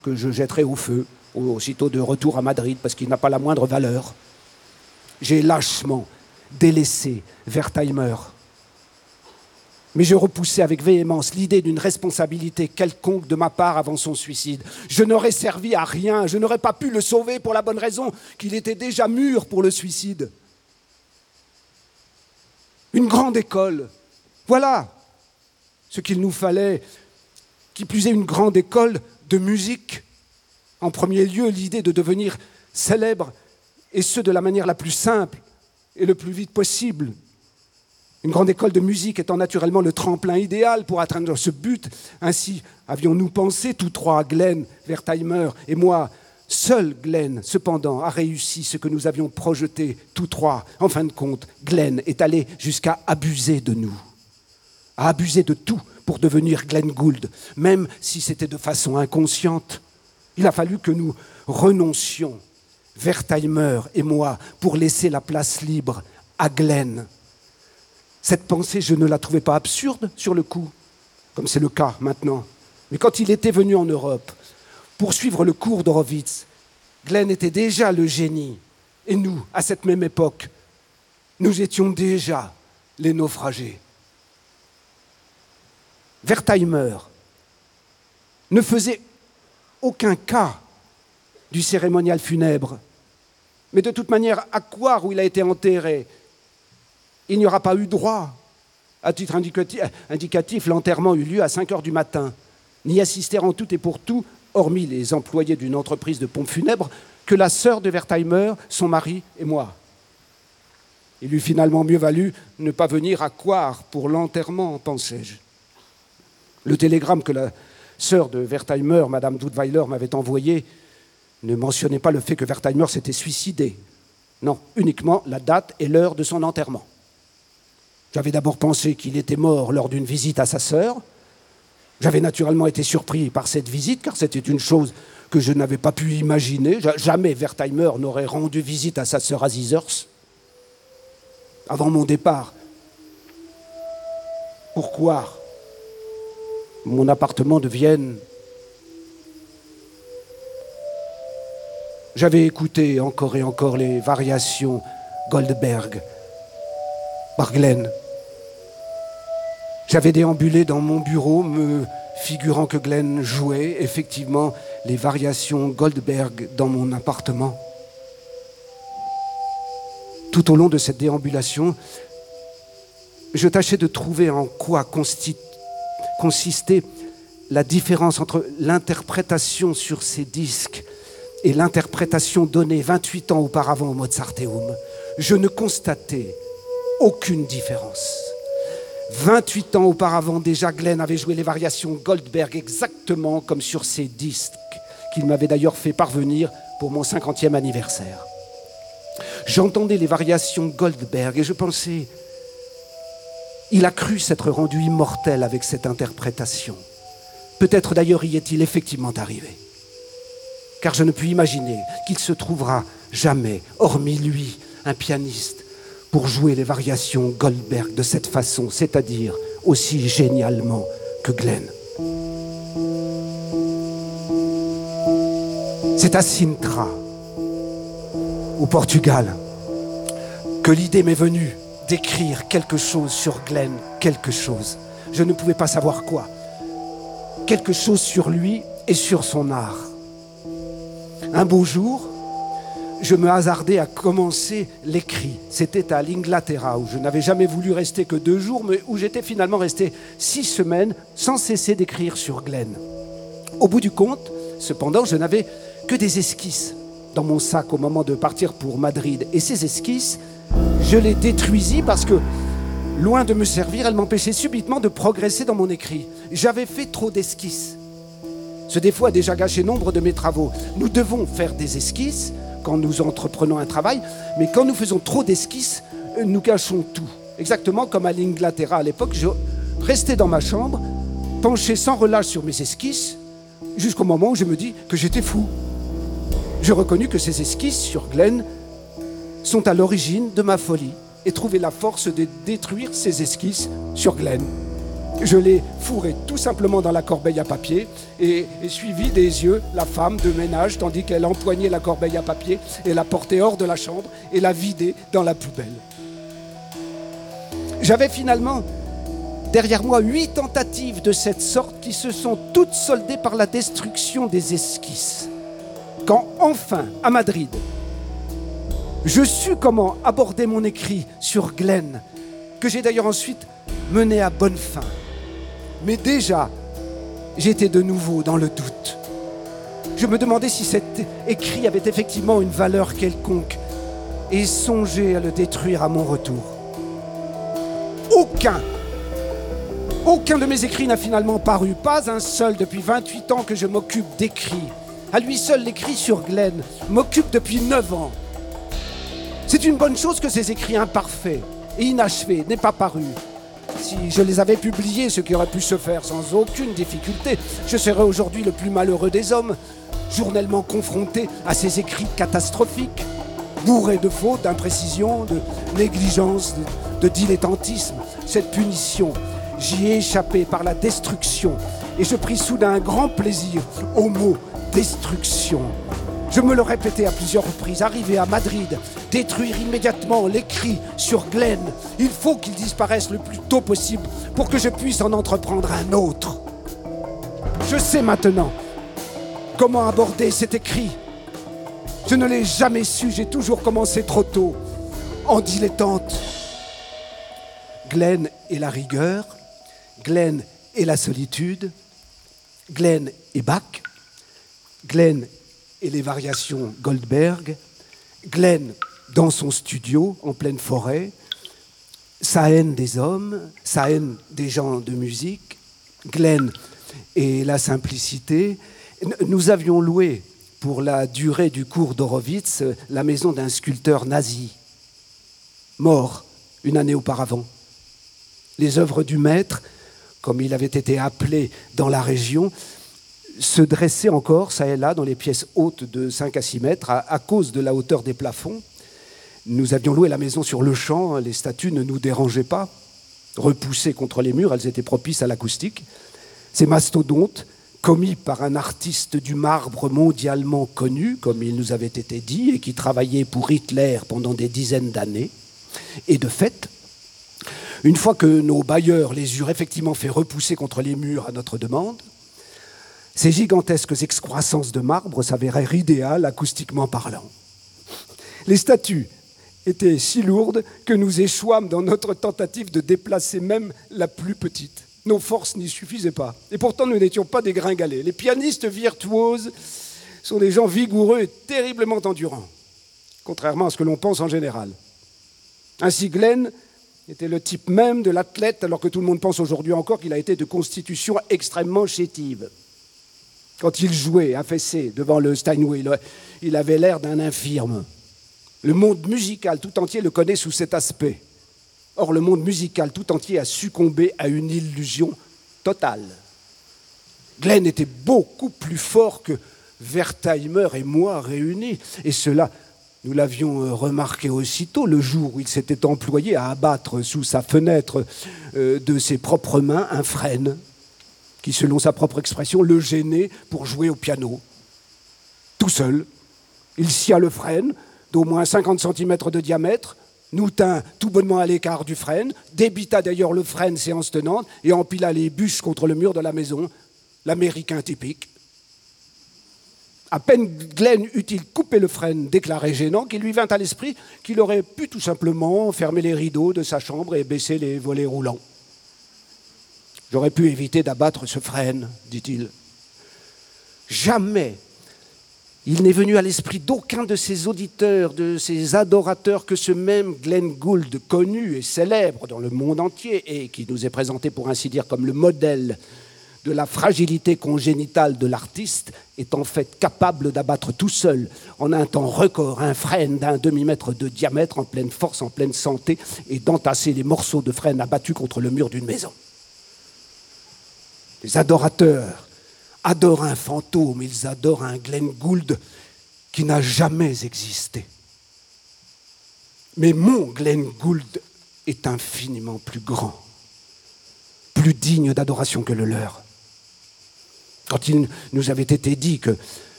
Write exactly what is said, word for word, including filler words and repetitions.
que je jetterai au feu, aussitôt de retour à Madrid, parce qu'il n'a pas la moindre valeur. J'ai lâchement délaissé Wertheimer. Mais je repoussais avec véhémence l'idée d'une responsabilité quelconque de ma part avant son suicide. Je n'aurais servi à rien, je n'aurais pas pu le sauver pour la bonne raison qu'il était déjà mûr pour le suicide. Une grande école, voilà ce qu'il nous fallait, qui plus est une grande école de musique. En premier lieu, l'idée de devenir célèbre, et ce de la manière la plus simple et le plus vite possible. Une grande école de musique étant naturellement le tremplin idéal pour atteindre ce but. Ainsi avions-nous pensé, tous trois, Glenn, Wertheimer et moi. Seul Glenn, cependant, a réussi ce que nous avions projeté, tous trois. En fin de compte, Glenn est allé jusqu'à abuser de nous, à abuser de tout pour devenir Glenn Gould, même si c'était de façon inconsciente. Il a fallu que nous renoncions, Wertheimer et moi, pour laisser la place libre à Glenn. Cette pensée, je ne la trouvais pas absurde sur le coup, comme c'est le cas maintenant. Mais quand il était venu en Europe pour suivre le cours d'Horowitz, Glenn était déjà le génie. Et nous, à cette même époque, nous étions déjà les naufragés. Wertheimer ne faisait aucun cas du cérémonial funèbre. Mais de toute manière, à Coire, où il a été enterré, il n'y aura pas eu droit. À titre indicatif, l'enterrement eut lieu à cinq heures du matin. N'y assistèrent en tout et pour tout, hormis les employés d'une entreprise de pompes funèbres, que la sœur de Wertheimer, son mari et moi. Il eût finalement mieux valu ne pas venir à Coire pour l'enterrement, pensais-je. Le télégramme que la sœur de Wertheimer, Madame Dudweiler, m'avait envoyé ne mentionnait pas le fait que Wertheimer s'était suicidé. Non, uniquement la date et l'heure de son enterrement. J'avais d'abord pensé qu'il était mort lors d'une visite à sa sœur. J'avais naturellement été surpris par cette visite, car c'était une chose que je n'avais pas pu imaginer. Jamais Wertheimer n'aurait rendu visite à sa sœur Azizers. Avant mon départ, pourquoi mon appartement de Vienne, j'avais écouté encore et encore les variations Goldberg par Glenn. J'avais déambulé dans mon bureau, me figurant que Glenn jouait effectivement les variations Goldberg dans mon appartement. Tout au long de cette déambulation, je tâchais de trouver en quoi consti- consistait la différence entre l'interprétation sur ces disques et l'interprétation donnée vingt-huit ans auparavant au Mozarteum. Je ne constatais aucune différence. vingt-huit ans auparavant, déjà, Glenn avait joué les variations Goldberg exactement comme sur ces disques qu'il m'avait d'ailleurs fait parvenir pour mon cinquantième anniversaire. J'entendais les variations Goldberg et je pensais, il a cru s'être rendu immortel avec cette interprétation. Peut-être d'ailleurs y est-il effectivement arrivé. Car je ne puis imaginer qu'il se trouvera jamais, hormis lui, un pianiste, pour jouer les variations Goldberg de cette façon, c'est-à-dire aussi génialement que Glenn. C'est à Sintra, au Portugal, que l'idée m'est venue d'écrire quelque chose sur Glenn, quelque chose. Je ne pouvais pas savoir quoi. Quelque chose sur lui et sur son art. Un beau jour, je me hasardais à commencer l'écrit. C'était à l'Inglaterra, où je n'avais jamais voulu rester que deux jours, mais où j'étais finalement resté six semaines sans cesser d'écrire sur Glenn. Au bout du compte, cependant, je n'avais que des esquisses dans mon sac au moment de partir pour Madrid. Et ces esquisses, je les détruisis parce que, loin de me servir, elles m'empêchaient subitement de progresser dans mon écrit. J'avais fait trop d'esquisses. Ce défaut a déjà gâché nombre de mes travaux. Nous devons faire des esquisses quand nous entreprenons un travail, mais quand nous faisons trop d'esquisses, nous gâchons tout. Exactement comme à l'Inglaterra à l'époque, je restais dans ma chambre, penché sans relâche sur mes esquisses, jusqu'au moment où je me dis que j'étais fou. Je reconnus que ces esquisses sur Glenn sont à l'origine de ma folie et trouver la force de détruire ces esquisses sur Glenn. Je l'ai fourré tout simplement dans la corbeille à papier et, et suivi des yeux la femme de ménage tandis qu'elle empoignait la corbeille à papier et la portait hors de la chambre et la vidait dans la poubelle. J'avais finalement derrière moi huit tentatives de cette sorte qui se sont toutes soldées par la destruction des esquisses. Quand enfin, à Madrid, je sus comment aborder mon écrit sur Glenn, que j'ai d'ailleurs ensuite mené à bonne fin. Mais déjà, j'étais de nouveau dans le doute. Je me demandais si cet écrit avait effectivement une valeur quelconque et songeais à le détruire à mon retour. Aucun, aucun de mes écrits n'a finalement paru, pas un seul depuis vingt-huit ans que je m'occupe d'écrits. À lui seul, l'écrit sur Glenn m'occupe depuis neuf ans. C'est une bonne chose que ces écrits imparfaits et inachevés n'aient pas paru. Si je les avais publiés, ce qui aurait pu se faire sans aucune difficulté, je serais aujourd'hui le plus malheureux des hommes, journellement confronté à ces écrits catastrophiques, bourrés de fautes, d'imprécisions, de négligence, de, de dilettantisme. Cette punition, j'y ai échappé par la destruction, et je pris soudain un grand plaisir au mot « destruction ». Je me le répétais à plusieurs reprises. Arrivé à Madrid, détruire immédiatement l'écrit sur Glenn. Il faut qu'il disparaisse le plus tôt possible pour que je puisse en entreprendre un autre. Je sais maintenant comment aborder cet écrit. Je ne l'ai jamais su, j'ai toujours commencé trop tôt, en dilettante. Glenn et la rigueur, Glenn et la solitude, Glenn et Bach, Glenn et les variations Goldberg, Glenn dans son studio en pleine forêt, sa haine des hommes, sa haine des gens de musique, Glenn et la simplicité. Nous avions loué pour la durée du cours d'Horowitz la maison d'un sculpteur nazi, mort une année auparavant. Les œuvres du maître, comme il avait été appelé dans la région, se dressaient encore, ça et là, dans les pièces hautes de cinq à six mètres, à, à cause de la hauteur des plafonds. Nous avions loué la maison sur le champ, les statues ne nous dérangeaient pas. Repoussées contre les murs, elles étaient propices à l'acoustique. Ces mastodontes, commis par un artiste du marbre mondialement connu, comme il nous avait été dit, et qui travaillait pour Hitler pendant des dizaines d'années. Et de fait, une fois que nos bailleurs les eurent effectivement fait repousser contre les murs à notre demande, ces gigantesques excroissances de marbre s'avérèrent idéales acoustiquement parlant. Les statues étaient si lourdes que nous échouâmes dans notre tentative de déplacer même la plus petite. Nos forces n'y suffisaient pas. Et pourtant, nous n'étions pas des gringalets. Les pianistes virtuoses sont des gens vigoureux et terriblement endurants, contrairement à ce que l'on pense en général. Ainsi, Glenn était le type même de l'athlète, alors que tout le monde pense aujourd'hui encore qu'il a été de constitution extrêmement chétive. Quand il jouait affaissé devant le Steinway, il avait l'air d'un infirme. Le monde musical tout entier le connaît sous cet aspect. Or, le monde musical tout entier a succombé à une illusion totale. Glenn était beaucoup plus fort que Wertheimer et moi réunis. Et cela, nous l'avions remarqué aussitôt le jour où il s'était employé à abattre sous sa fenêtre euh, de ses propres mains un frêne qui, selon sa propre expression, le gênait pour jouer au piano. Tout seul, il scia le frêne d'au moins cinquante centimètres de diamètre, nous tint tout bonnement à l'écart du frêne, débita d'ailleurs le frêne séance tenante et empila les bûches contre le mur de la maison, l'américain typique. À peine Glenn eut-il coupé le frêne déclaré gênant qu'il lui vint à l'esprit qu'il aurait pu tout simplement fermer les rideaux de sa chambre et baisser les volets roulants. « J'aurais pu éviter d'abattre ce frêne, dit-il. » Jamais il n'est venu à l'esprit d'aucun de ses auditeurs, de ses adorateurs, que ce même Glenn Gould, connu et célèbre dans le monde entier, et qui nous est présenté pour ainsi dire comme le modèle de la fragilité congénitale de l'artiste, est en fait capable d'abattre tout seul, en un temps record, un frêne d'un demi-mètre de diamètre, en pleine force, en pleine santé, et d'entasser les morceaux de frêne abattus contre le mur d'une maison. Les adorateurs adorent un fantôme, ils adorent un Glenn Gould qui n'a jamais existé. Mais mon Glenn Gould est infiniment plus grand, plus digne d'adoration que le leur. Quand il nous avait été dit que